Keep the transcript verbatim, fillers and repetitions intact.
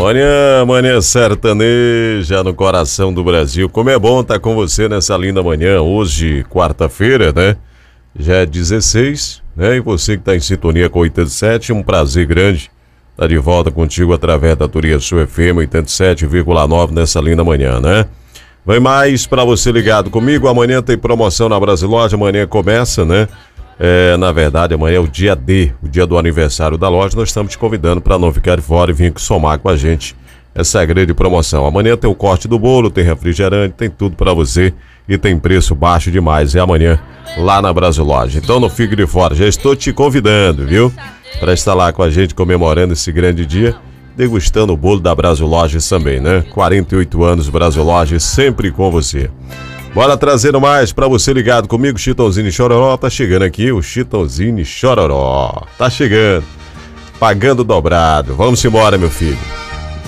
Manhã, manhã sertaneja no coração do Brasil. Como é bom estar com você nessa linda manhã. Hoje, quarta-feira, né? Já é dezesseis, né? E você que está em sintonia com oitenta e sete, um prazer grande estar de volta contigo através da Turiaçu F M oitenta e sete vírgula nove nessa linda manhã, né? Vem mais para você ligado comigo. Amanhã tem promoção na Brasiloja. Amanhã começa, né? É, na verdade, amanhã é o dia D, o dia do aniversário da loja. Nós estamos te convidando para não ficar de fora e vir somar com a gente essa grande promoção. Amanhã tem o corte do bolo, tem refrigerante, tem tudo para você e tem preço baixo demais. É amanhã lá na Brasiloja. Então não fique de fora, já estou te convidando, viu? Para estar lá com a gente comemorando esse grande dia, degustando o bolo da Brasiloja também, né? quarenta e oito anos Brasiloja, sempre com você. Bora trazendo mais pra você ligado comigo. Chitãozinho e Chororó, tá chegando aqui o Chitãozinho e Chororó. Tá chegando, pagando dobrado. Vamos embora, meu filho.